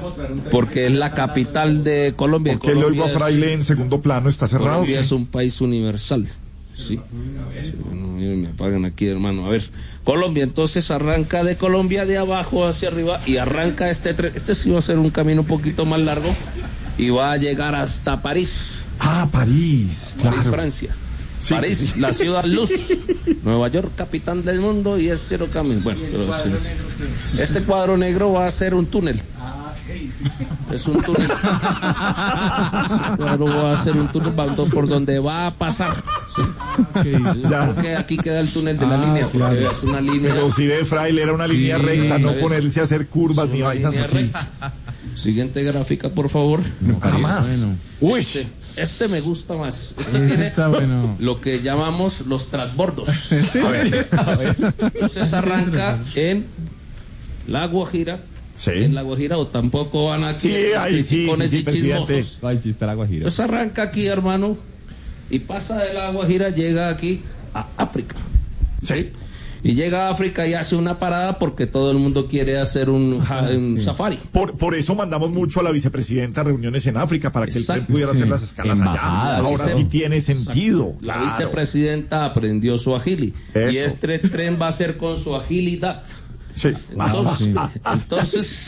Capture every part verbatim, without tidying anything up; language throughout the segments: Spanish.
porque es la capital de Colombia. ¿Por qué le oigo a Fraile en segundo plano? ¿Está cerrado? Colombia es un país universal. Sí. Me apagan aquí, hermano. A ver, Colombia, entonces arranca de Colombia de abajo hacia arriba y arranca este tren. Este sí va a ser un camino un poquito más largo y va a llegar hasta París. Ah, París, claro. París, Francia. Sí. París, la ciudad luz. Nueva York, capitán del mundo, y es cero camino. Bueno, pero sí. Este cuadro negro va a ser un túnel. Es un túnel. Este cuadro va a ser un túnel por donde va a pasar. Sí. Okay. Porque aquí queda el túnel de la ah, línea. Claro. Es una línea. Pero si ve, Fraile, era una sí, línea recta, no ponerse a hacer curvas ni vainas así. Recta. Siguiente gráfica, por favor. No, jamás. Bueno. Uy. Este, este me gusta más. Este Ese tiene está bueno. Lo que llamamos los transbordos. A ver, a ver. Entonces arranca en La Guajira. Sí. En La Guajira, o tampoco van aquí. Sí, ahí sí, sí, sí, presidente. Ahí sí está La Guajira. Entonces arranca aquí, hermano, y pasa de La Guajira, llega aquí a África. Sí. Y llega a África y hace una parada porque todo el mundo quiere hacer un, un sí. safari. Por, por eso mandamos mucho a la vicepresidenta a reuniones en África, para que Exacto. el tren pudiera sí. hacer las escalas Embajada, allá. Ahora sí tiene sentido. Exacto. La claro. vicepresidenta aprendió su agili. Eso. Y este tren va a ser con su agilidad. Sí. Entonces, ah, ah, entonces,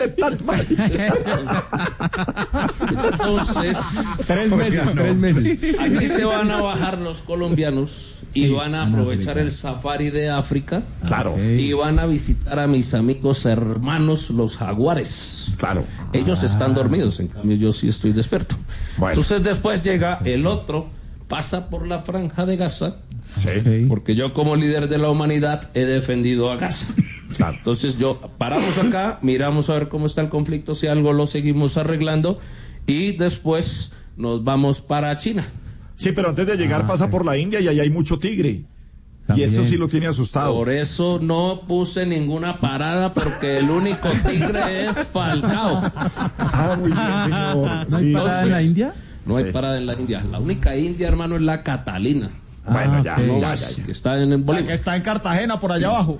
entonces, tres meses, no. tres meses. Aquí se van a bajar los colombianos y sí, van a aprovechar el safari de África. Claro. Y van a visitar a mis amigos hermanos los jaguares. Claro. Ellos ah. están dormidos, en cambio yo sí estoy despierto. Bueno. Entonces después llega el otro, pasa por la Franja de Gaza. Sí. Porque yo como líder de la humanidad he defendido a Gaza. Claro. Entonces yo paramos acá, miramos a ver cómo está el conflicto, si algo lo seguimos arreglando y después nos vamos para China. Sí, pero antes de llegar ah, pasa sí. por la India y ahí hay mucho tigre. También. Y eso sí lo tiene asustado. Por eso no puse ninguna parada, porque el único tigre es Falcao. Ah, muy bien, señor. ¿No hay sí. parada en la India? No sí. hay parada en la India. La única India, hermano, es la Catalina. Bueno, ah, ya, no ya, más, ya, ya. Que está en el Bolívar. Que está en Cartagena, por allá abajo.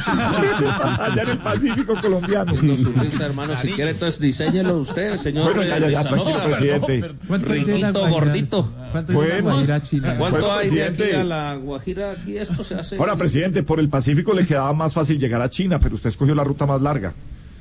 Allá en el Pacífico colombiano. No, su risa, hermano, si quiere, entonces diseñelo usted, señor. Bueno, ya, ya, ya, tranquilo, no, presidente. Riquito, gordito. ¿Cuánto bueno, hay de la Guajira China? ¿Cuánto bueno, hay presidente? de aquí a la Guajira? Aquí esto se hace. Ahora, presidente, por el Pacífico le quedaba más fácil llegar a China, pero usted escogió la ruta más larga.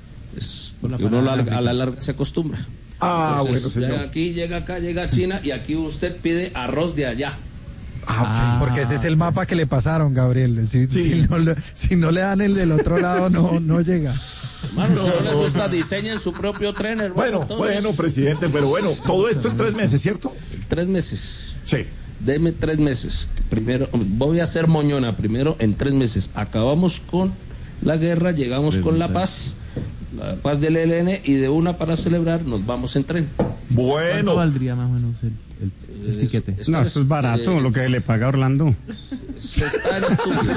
Es porque uno larga, a la larga se acostumbra. Ah, entonces, bueno, señor. Llega aquí, llega acá, llega a China y aquí usted pide arroz de allá. Ah, okay. Porque ese es el mapa que le pasaron, Gabriel. Si, sí. si, no, le, si no le dan el del otro lado, no, no llega. Hermano, no, si no les gusta, diseñen su propio tren, hermano. Bueno, entonces... bueno, presidente, pero bueno, todo esto en tres meses, ¿cierto? Tres meses. Sí. Deme tres meses. Primero, voy a hacer moñona primero en tres meses. Acabamos con la guerra, llegamos sí, con la paz, la paz del E L N, y de una para celebrar nos vamos en tren. Bueno. ¿Cuánto valdría más o menos el, el, el tiquete? Eso, no, eso es barato, eh, lo que le paga Orlando. Se está en estudios.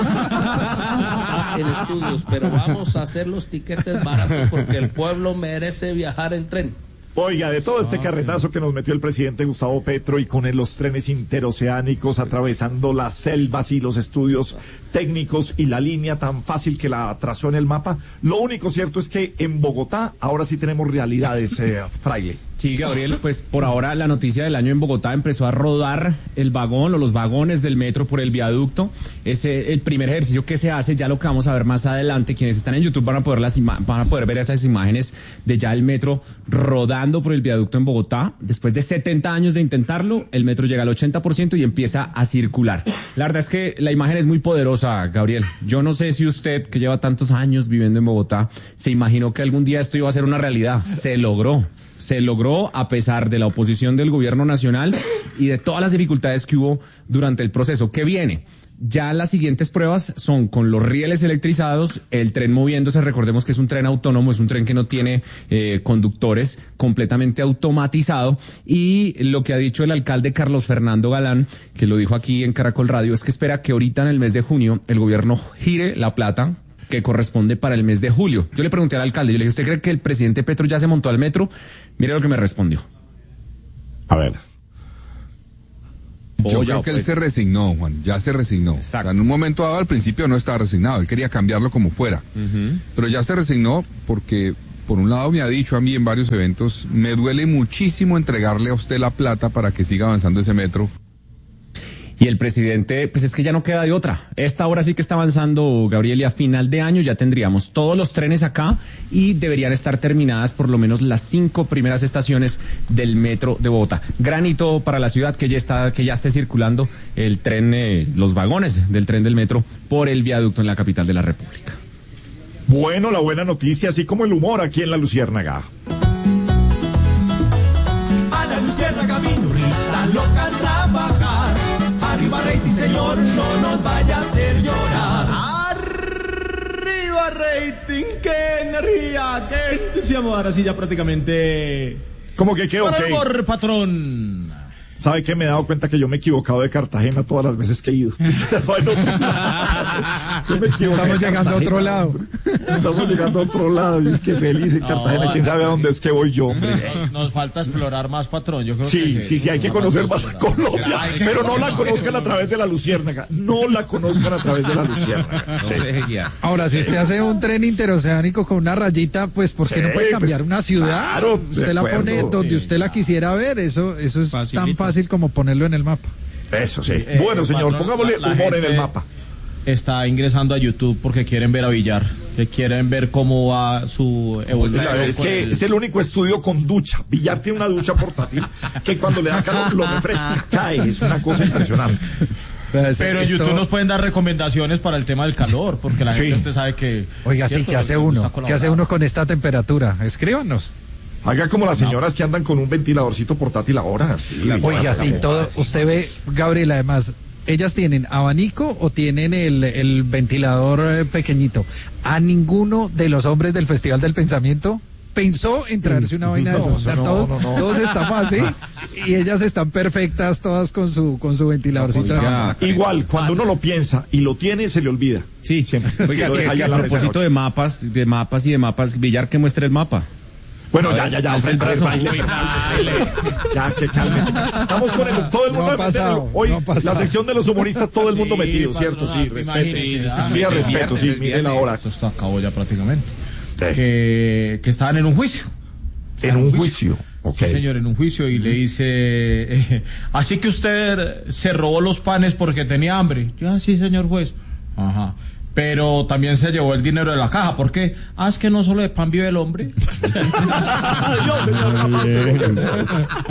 Está en estudios, pero vamos a hacer los tiquetes baratos porque el pueblo merece viajar en tren. Oiga, de todo este carretazo que nos metió el presidente Gustavo Petro y con los trenes interoceánicos atravesando las selvas y los estudios técnicos y la línea tan fácil que la trazó en el mapa, lo único cierto es que en Bogotá ahora sí tenemos realidades, eh, Fraile. Sí, Gabriel, pues por ahora la noticia del año en Bogotá: empezó a rodar el vagón o los vagones del metro por el viaducto. Es el primer ejercicio que se hace, ya lo que vamos a ver más adelante. Quienes están en YouTube van a poder, las ima- van a poder ver esas imágenes de ya el metro rodando por el viaducto en Bogotá. Después de setenta años de intentarlo, el metro llega al ochenta por ciento y empieza a circular. La verdad es que la imagen es muy poderosa, Gabriel. Yo no sé si usted, que lleva tantos años viviendo en Bogotá, se imaginó que algún día esto iba a ser una realidad. Se logró. Se logró a pesar de la oposición del gobierno nacional y de todas las dificultades que hubo durante el proceso. ¿Qué viene? Ya las siguientes pruebas son con los rieles electrizados, el tren moviéndose. Recordemos que es un tren autónomo, es un tren que no tiene eh, conductores, completamente automatizado. Y lo que ha dicho el alcalde Carlos Fernando Galán, que lo dijo aquí en Caracol Radio, es que espera que ahorita en el mes de junio el gobierno gire la plata que corresponde para el mes de julio. Yo le pregunté al alcalde, yo le dije, ¿usted cree que el presidente Petro ya se montó al metro? Mire lo que me respondió. A ver. Yo oh, creo que pues. él se resignó, Juan, ya se resignó. O sea, en un momento dado, al principio no estaba resignado, él quería cambiarlo como fuera. Uh-huh. Pero ya se resignó porque por un lado me ha dicho a mí en varios eventos, me duele muchísimo entregarle a usted la plata para que siga avanzando ese metro. Y el presidente, pues es que ya no queda de otra. Esta hora sí que está avanzando, Gabriel, y a final de año ya tendríamos todos los trenes acá y deberían estar terminadas por lo menos las cinco primeras estaciones del metro de Bogotá. Gran hito para la ciudad que ya está, que ya esté circulando el tren, eh, los vagones del tren del metro por el viaducto en la capital de la República. Bueno, la buena noticia, así como el humor aquí en La Luciérnaga. A La Luciérnaga vino risa loca a trabajar. Arriba rating, señor, no nos vaya a hacer llorar. Arriba rating, qué energía, qué entusiasmo. Ahora sí ya prácticamente... ¿Cómo que qué o qué? Por patrón. ¿Sabe qué? Me he dado cuenta que yo me he equivocado de Cartagena todas las veces que he ido. Bueno, yo me Estamos llegando a otro lado. Estamos llegando a otro lado. Y es que feliz en Cartagena. No, ¿quién sabe a dónde es que voy yo, hombre? Nos falta explorar más, patrón. Yo creo sí, que sí, sí, hay que conocer más a Colombia. Pero no la conozcan a través de La Luciérnaga. No la conozcan a través de La Luciérnaga. Sí. Ahora, si usted hace un tren interoceánico con una rayita, pues ¿por qué sí, no puede cambiar pues, una ciudad? Claro, usted la pone donde sí, usted la quisiera ver. Eso, eso es Facilito. Tan fácil como ponerlo en el mapa. Eso sí. Eh, bueno, señor, patrón, pongámosle la, la humor en el mapa. Está ingresando a YouTube porque quieren ver a Villar, que quieren ver cómo va su evolución. Es que el... es el único estudio con ducha. Villar tiene una ducha portátil que cuando le da calor lo refresca, cae. Es una cosa impresionante. Pero en YouTube esto... nos pueden dar recomendaciones para el tema del calor, porque la sí. gente usted sabe que... Oiga, sí, ¿qué hace uno? ¿Qué hace uno con esta temperatura? Escríbanos. Haga como las señoras no. que andan con un ventiladorcito portátil ahora. Sí, oiga, sí, todo, usted ve, Gabriel, además, ellas tienen abanico o tienen el, el ventilador pequeñito. A ninguno de los hombres del Festival del Pensamiento pensó en traerse una vaina no, de esas. No, todos, no, no. todos estamos así y ellas están perfectas todas con su con su ventiladorcito. Oiga, igual, cuando uno lo piensa y lo tiene, se le olvida. Sí, siempre. Oiga, que, que a propósito de mapas, de mapas y de mapas, Villar, que muestre el mapa. Bueno, ya, ya, ya, el brazo, ya, que cálmese. Estamos con el, todo el mundo. No pasado, hoy, no la sección de los humoristas, todo el mundo sí, metido, ¿cierto? Sí, respeto. Sí, sí, respeto, sí, miren ahora. Esto está acabó ya prácticamente. Sí. Que, que estaban en un juicio. En un juicio, ok. Sí, señor, en un juicio y le dice, eh, así que usted se robó los panes porque tenía hambre. Yo, ah, sí, señor juez. Ajá. Pero también se llevó el dinero de la caja. ¿Por qué? Ah, es que no solo de pan vive el hombre. Yo, señor,